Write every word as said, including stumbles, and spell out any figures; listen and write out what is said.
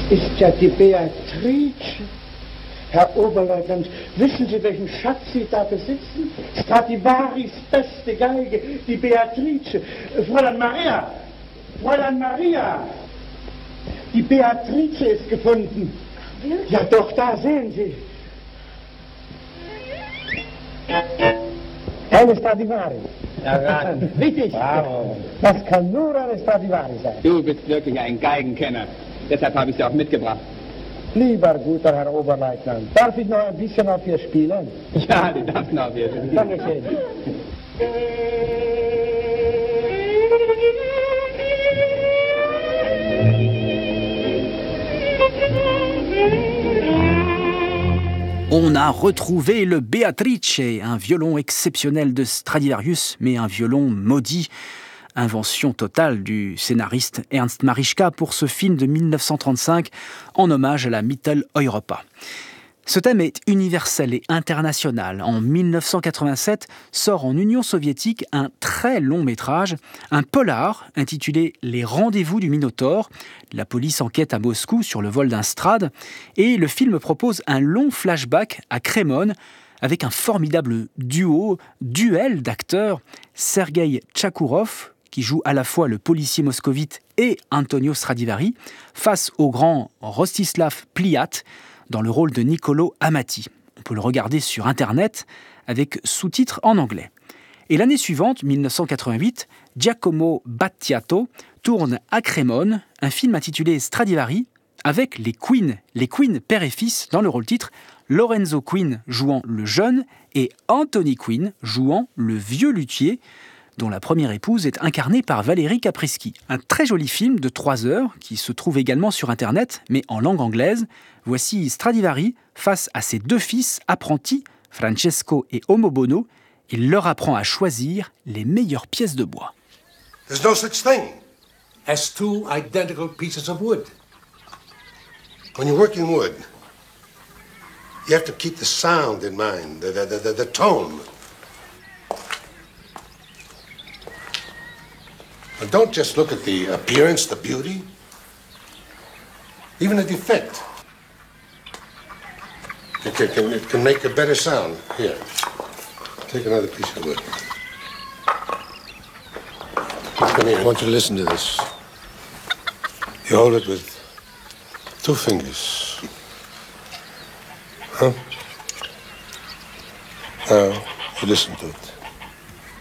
ist ja die Beatrice. Herr Oberleutnant, wissen Sie, welchen Schatz Sie da besitzen? Stradivaris beste Geige, die Beatrice. Fräulein Maria, Fräulein Maria, die Beatrice ist gefunden. Wirklich? Ja doch, da sehen Sie. Eine Stradivari. Erraten. Richtig. Bravo. Das kann nur eine Stradivari sein. Du bist wirklich ein Geigenkenner. Deshalb habe ich sie auch mitgebracht. Lieber guter Herr Oberleutnant, darf ich noch ein bisschen auf ihr spielen? Ja, du darfst noch wieder. Dankeschön. On a retrouvé le Beatrice, un violon exceptionnel de Stradivarius, mais un violon maudit. Invention totale du scénariste Ernst Marischka pour ce film de mille neuf cent trente-cinq en hommage à la Mitteleuropa. Ce thème est universel et international. En mille neuf cent quatre-vingt-sept sort en Union soviétique un très long métrage, un polar intitulé « Les rendez-vous du Minotaure ». La police enquête à Moscou sur le vol d'un Strad et le film propose un long flashback à Crémone avec un formidable duo, duel d'acteurs, Sergei Tchakourov, qui joue à la fois le policier moscovite et Antonio Stradivari, face au grand Rostislav Pliat, dans le rôle de Niccolo Amati. On peut le regarder sur Internet avec sous-titres en anglais. Et l'année suivante, mille neuf cent quatre-vingt-huit, Giacomo Battiato tourne à Crémone un film intitulé Stradivari avec les Queen, les Queen père et fils dans le rôle-titre, Lorenzo Queen jouant le jeune et Anthony Queen jouant le vieux luthier, dont la première épouse est incarnée par Valérie Caprisky. Un très joli film de trois heures qui se trouve également sur Internet, mais en langue anglaise. Voici Stradivari face à ses deux fils apprentis, Francesco et Omobono. Il leur apprend à choisir les meilleures pièces de bois. There's no such thing as two identical pieces of wood. When you're working wood, you have to keep the sound in mind, the, the, the, the tone. And don't just look at the appearance, the beauty, even the defect. It can, can, it can make a better sound. Here, take another piece of wood. Come here. I want you to listen to this. You hold it with two fingers. Huh? Now, you listen to it.